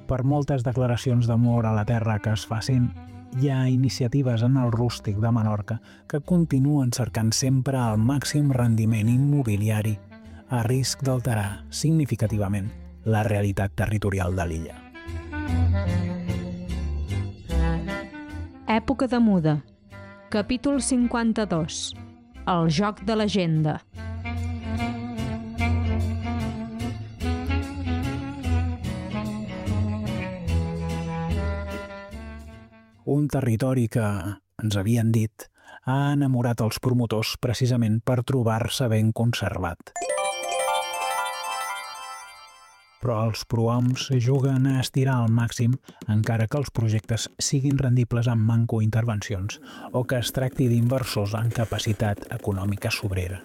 Per moltes declaracions d'amor a la terra que es facin, hi ha iniciatives en el rústic de Menorca que continuen cercant sempre el màxim rendiment immobiliari a risc d'alterar significativament la realitat territorial de l'illa. Època de muda. Capítol 52. El joc de l'agenda. Un territori que, ens havien dit, ha enamorat els promotors precisament per trobar-se ben conservat. Però els prohoms juguen a estirar al màxim encara que els projectes siguin rendibles amb manco intervencions o que es tracti d'inversors amb capacitat econòmica sobrera.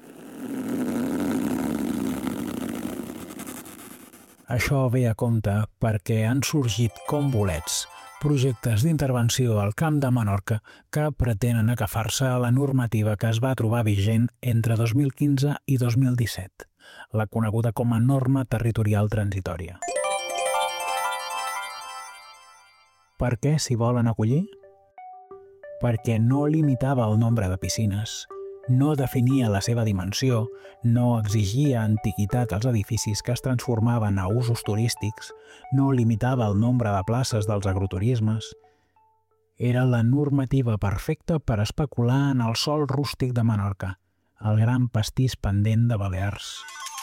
Això ve a compte perquè han sorgit com bolets projectes d'intervenció al Camp de Menorca que pretenen agafar-se a la normativa que es va trobar vigent entre 2015 i 2017, la coneguda com a norma territorial transitòria. Per què s'hi volen acollir? Perquè no limitava el nombre de piscines, no definia la seva dimensió, no exigia antiguitat als edificis que es transformaven a usos turístics, no limitava el nombre de places dels agroturismes. Era la normativa perfecta per especular en el sòl rústic de Menorca, el gran pastís pendent de Balears.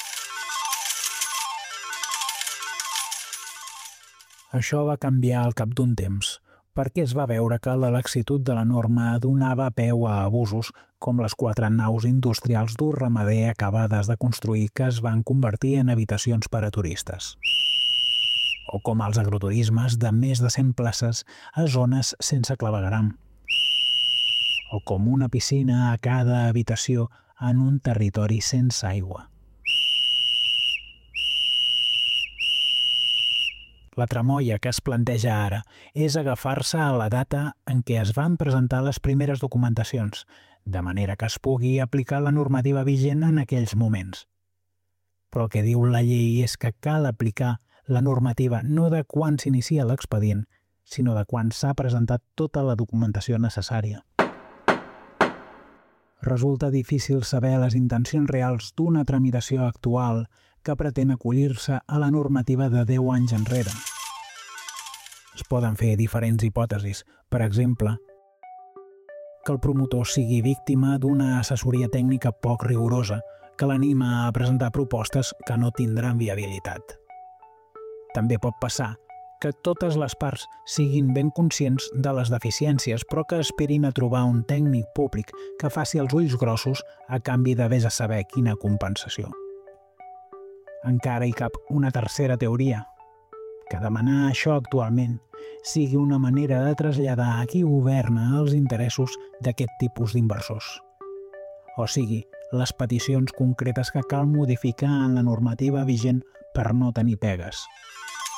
Això va canviar al cap d'un temps, perquè es va veure que la laxitud de la norma donava peu a abusos com les 4 naus industrials d'ús ramader acabades de construir que es van convertir en habitacions per a turistes. O com els agroturismes de més de 100 places a zones sense clavegueram. O com una piscina a cada habitació en un territori sense aigua. La tramoia que es planteja ara és agafar-se a la data en què es van presentar les primeres documentacions, de manera que es pugui aplicar la normativa vigent en aquells moments. Però el que diu la llei és que cal aplicar la normativa no de quan s'inicia l'expedient, sinó de quan s'ha presentat tota la documentació necessària. Resulta difícil saber les intencions reals d'una tramitació actual que pretén acollir-se a la normativa de 10 anys enrere. Es poden fer diferents hipòtesis, per exemple, que el promotor sigui víctima d'una assessoria tècnica poc rigorosa que l'anima a presentar propostes que no tindran viabilitat. També pot passar que totes les parts siguin ben conscients de les deficiències, però que aspirin a trobar un tècnic públic que faci els ulls grossos a canvi de vés a saber quina compensació. Encara hi cap una tercera teoria, que demanar això actualment sigui una manera de traslladar a qui governa els interessos d'aquest tipus d'inversors. O sigui, les peticions concretes que cal modificar en la normativa vigent per no tenir pegues.